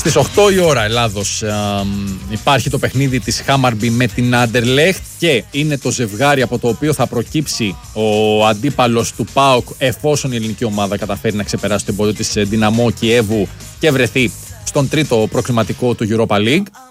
Στις 8 η ώρα Ελλάδος υπάρχει το παιχνίδι της Χάμαρμπι με την Άντερλεχτ και είναι το ζευγάρι από το οποίο θα προκύψει ο αντίπαλος του ΠΑΟΚ εφόσον η ελληνική ομάδα καταφέρει να ξεπεράσει το εμπόδιο της Δυναμό Κιέβου και βρεθεί στον τρίτο προκριματικό του Europa League.